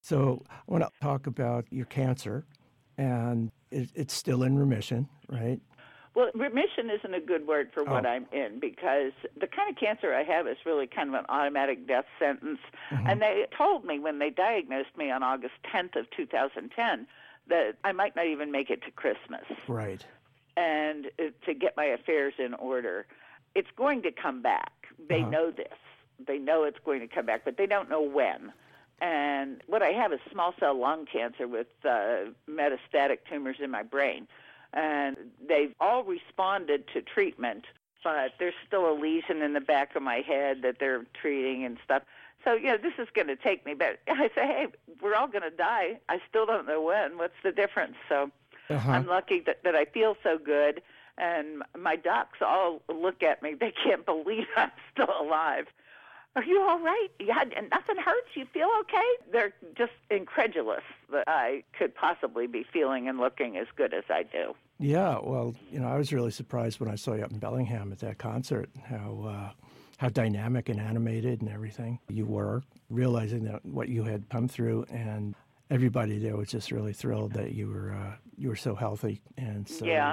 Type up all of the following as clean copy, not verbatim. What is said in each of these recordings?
So I want to talk about your cancer, and it's still in remission, right? Well, remission isn't a good word for what Oh. I'm in because the kind of cancer I have is really kind of an automatic death sentence. Mhm. And they told me when they diagnosed me on August 10th of 2010 that I might not even make it to Christmas. Right. And to get my affairs in order. It's going to come back. They know this. They know it's going to come back, but they don't know when. And what I have is small cell lung cancer with metastatic tumors in my brain. And they've all responded to treatment, but there's still a lesion in the back of my head that they're treating and stuff. So, this is going to take me. But I say, hey, we're all going to die. I still don't know when. What's the difference? So I'm lucky that I feel so good. And my docs all look at me. They can't believe I'm still alive. Are you all right? Yeah, nothing hurts? You feel okay? They're just incredulous that I could possibly be feeling and looking as good as I do. Yeah, well, I was really surprised when I saw you up in Bellingham at that concert, how dynamic and animated and everything you were, realizing that what you had come through, and everybody there was just really thrilled that you were so healthy and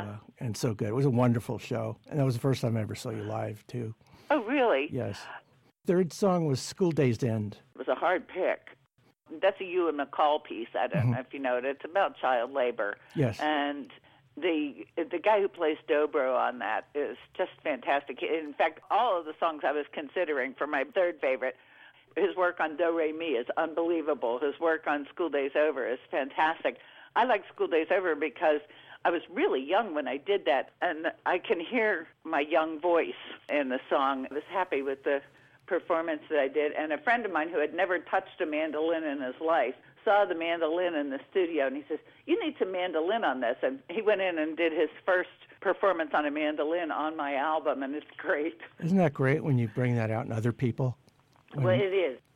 so good. It was a wonderful show, and that was the first time I ever saw you live too. Oh, really? Yes. Third song was School Days End. It was a hard pick. That's a Ewan McCall piece. I don't know if you know it. It's about child labor. Yes. And the guy who plays Dobro on that is just fantastic. In fact, all of the songs I was considering for my third favorite, his work on Do Re Mi is unbelievable. His work on School Days Over is fantastic. I like School Days Over because I was really young when I did that, and I can hear my young voice in the song. I was happy with the performance that I did, and a friend of mine who had never touched a mandolin in his life saw the mandolin in the studio, and he says, you need some mandolin on this, and he went in and did his first performance on a mandolin on my album, and it's great. Isn't that great when you bring that out in other people? Well, it is.